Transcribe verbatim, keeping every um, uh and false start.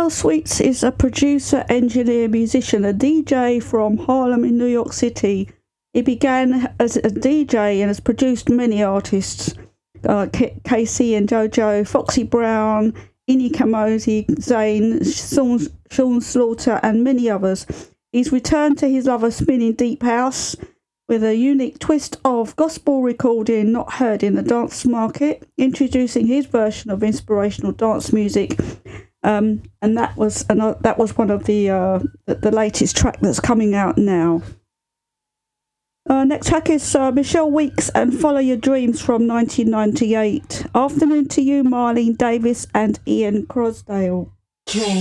Michelle Sweets is a producer, engineer, musician, a D J from Harlem in New York City. He began as a D J and has produced many artists, uh, K- Casey and JoJo, Foxy Brown, Inni Kamoze, Zayn, Sean, Sean Slaughter, and many others. He's returned to his love of spinning deep house with a unique twist of gospel recording not heard in the dance market, introducing his version of inspirational dance music. Um, and that was and uh, that was one of the, uh, the the latest track that's coming out now. Uh, next track is uh, Michelle Weeks and Follow Your Dreams from nineteen ninety-eight. Afternoon to you, Marlene Davis and Ian Crosdale. Dream.